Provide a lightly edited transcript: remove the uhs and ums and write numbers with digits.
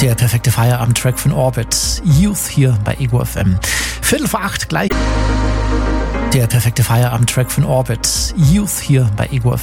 Der perfekte Feierabend-Track von Orbit. Youth hier bei Ego FM. 7:45 gleich. Der perfekte Feierabend-Track von Orbit. Youth hier bei Ego FM.